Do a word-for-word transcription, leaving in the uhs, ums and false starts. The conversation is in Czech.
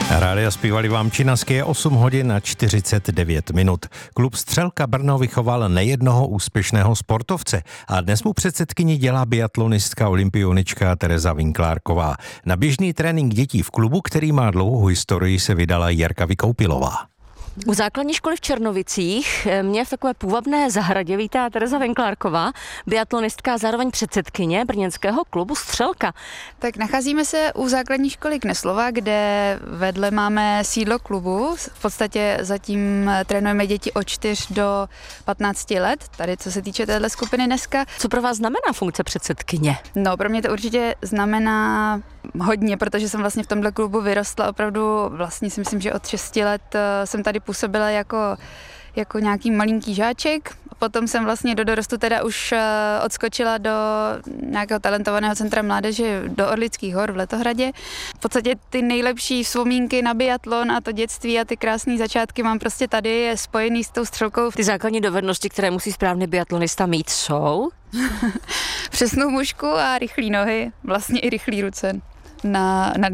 Rádia zpívali vám Činaské, je osm hodin a čtyřicet devět minut. Klub Střelka Brno vychoval nejednoho úspěšného sportovce a dnes mu předsedkyni dělá biatlonistka, olympionička Tereza Vinklárková. Na běžný trénink dětí v klubu, který má dlouhou historii, se vydala Jirka Vykoupilová. U základní školy v Černovicích mě v takové půvabné zahradě vítá Tereza Vinklárková, biatlonistka a zároveň předsedkyně brněnského klubu Střelka. Tak nacházíme se u základní školy Kneslova, kde vedle máme sídlo klubu. V podstatě zatím trénujeme děti od čtyř do patnácti let, tady co se týče téhle skupiny dneska. Co pro vás znamená funkce předsedkyně? No, pro mě to určitě znamená hodně, protože jsem vlastně v tomhle klubu vyrostla opravdu, vlastně si myslím, že od šesti let jsem tady působila jako, jako nějaký malinký žáček. Potom jsem vlastně do dorostu teda už odskočila do nějakého talentovaného centra mládeže do Orlických hor v Letohradě. V podstatě ty nejlepší vzpomínky na biatlon a to dětství a ty krásné začátky mám prostě tady, je spojený s tou střelkou. Ty základní dovednosti, které musí správný biatlonista mít, jsou? Přesnou mušku a rychlý nohy, vlastně i rychlý ruce na, na